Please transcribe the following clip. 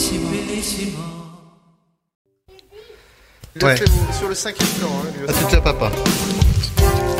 Lâchez-vous sur le 5e plan. Hein, à tout à papa.